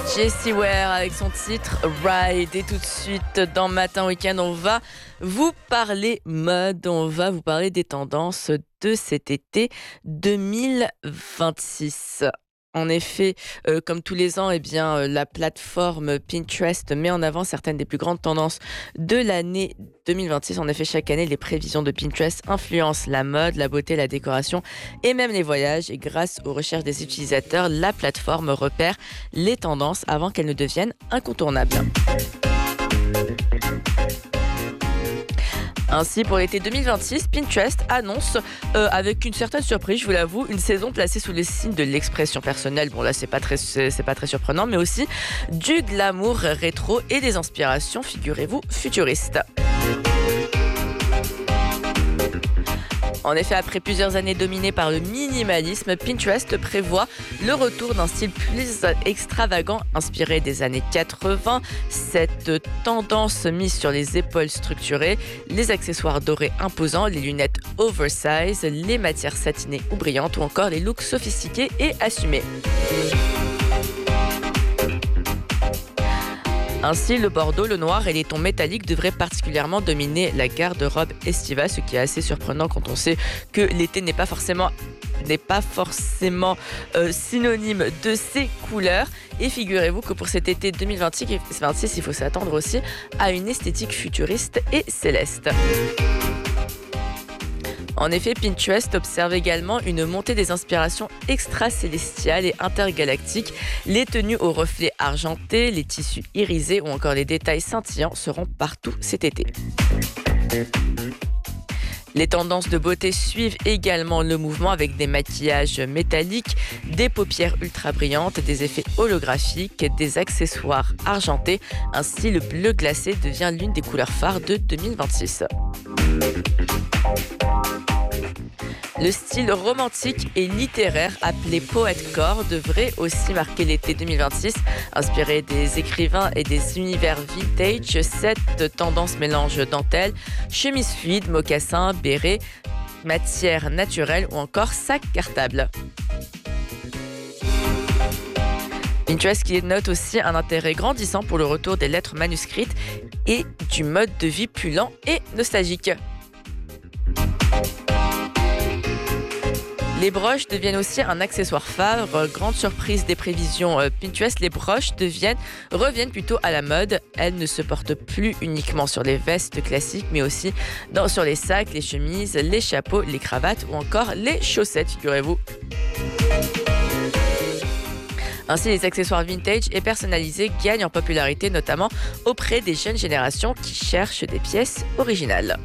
Jessie Ware avec son titre Ride. Et tout de suite dans Matin Week-end, on va vous parler mode, on va vous parler des tendances de cet été 2026. En effet, comme tous les ans, la plateforme Pinterest met en avant certaines des plus grandes tendances de l'année 2026. En effet, chaque année, les prévisions de Pinterest influencent la mode, la beauté, la décoration et même les voyages. Et grâce aux recherches des utilisateurs, la plateforme repère les tendances avant qu'elles ne deviennent incontournables. Ainsi, pour l'été 2026, Pinterest annonce, avec une certaine surprise, je vous l'avoue, une saison placée sous le signe de l'expression personnelle. Bon là, c'est pas très surprenant, mais aussi du glamour rétro et des inspirations, figurez-vous, futuristes. En effet, après plusieurs années dominées par le minimalisme, Pinterest prévoit le retour d'un style plus extravagant inspiré des années 80. Cette tendance mise sur les épaules structurées, les accessoires dorés imposants, les lunettes oversize, les matières satinées ou brillantes ou encore les looks sophistiqués et assumés. Ainsi, le bordeaux, le noir et les tons métalliques devraient particulièrement dominer la garde-robe estivale, ce qui est assez surprenant quand on sait que l'été n'est pas forcément synonyme de ces couleurs. Et figurez-vous que pour cet été 2026, il faut s'attendre aussi à une esthétique futuriste et céleste. En effet, Pinterest observe également une montée des inspirations extra-célestiales et intergalactiques. Les tenues aux reflets argentés, les tissus irisés ou encore les détails scintillants seront partout cet été. Les tendances de beauté suivent également le mouvement avec des maquillages métalliques, des paupières ultra brillantes, des effets holographiques, des accessoires argentés. Ainsi, le bleu glacé devient l'une des couleurs phares de 2026. Le style romantique et littéraire appelé poetcore devrait aussi marquer l'été 2026. Inspiré des écrivains et des univers vintage, cette tendance mélange dentelle, chemise fluide, mocassins, béret, matière naturelle ou encore sac cartable. Pinterest qui note aussi un intérêt grandissant pour le retour des lettres manuscrites et du mode de vie plus lent et nostalgique. Les broches deviennent aussi un accessoire phare. Grande surprise des prévisions Pinterest, les broches reviennent plutôt à la mode. Elles ne se portent plus uniquement sur les vestes classiques, mais aussi sur les sacs, les chemises, les chapeaux, les cravates ou encore les chaussettes, figurez-vous. Ainsi, les accessoires vintage et personnalisés gagnent en popularité, notamment auprès des jeunes générations qui cherchent des pièces originales.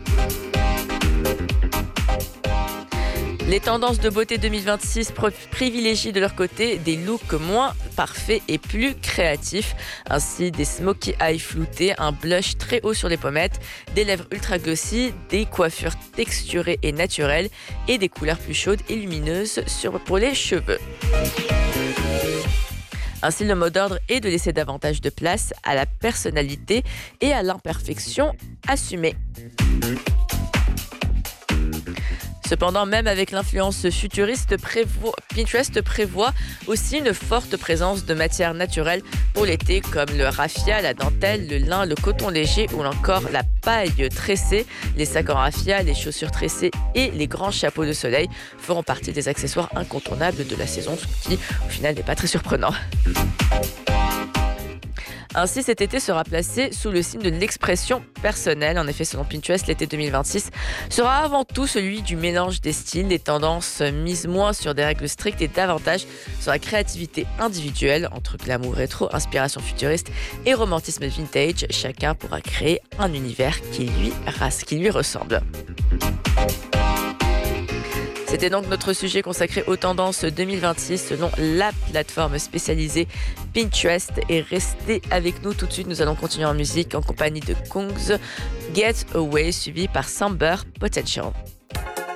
Les tendances de beauté 2026 privilégient de leur côté des looks moins parfaits et plus créatifs. Ainsi, des smokey eyes floutés, un blush très haut sur les pommettes, des lèvres ultra glossy, des coiffures texturées et naturelles et des couleurs plus chaudes et lumineuses pour les cheveux. Ainsi, le mot d'ordre est de laisser davantage de place à la personnalité et à l'imperfection assumée. Cependant, même avec l'influence futuriste, Pinterest prévoit aussi une forte présence de matières naturelles pour l'été, comme le raffia, la dentelle, le lin, le coton léger ou encore la paille tressée. Les sacs en raffia, les chaussures tressées et les grands chapeaux de soleil feront partie des accessoires incontournables de la saison, ce qui, au final, n'est pas très surprenant. Ainsi, cet été sera placé sous le signe de l'expression personnelle. En effet, selon Pinterest, l'été 2026 sera avant tout celui du mélange des styles, des tendances mises moins sur des règles strictes et davantage sur la créativité individuelle entre glamour rétro, inspiration futuriste et romantisme vintage. Chacun pourra créer un univers qui lui ressemble. C'était donc notre sujet consacré aux tendances 2026 selon la plateforme spécialisée Pinterest. Et restez avec nous tout de suite, nous allons continuer en musique en compagnie de Kungs, Get Away, suivi par Samber Potential.